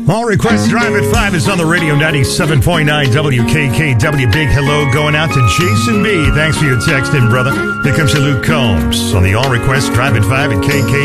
All Request Drive at 5 is on the radio, 97.9 WKKW. Big hello going out to Jason B. Thanks for your text in, brother. Here comes your Luke Combs on the All Request Drive at 5 at KK.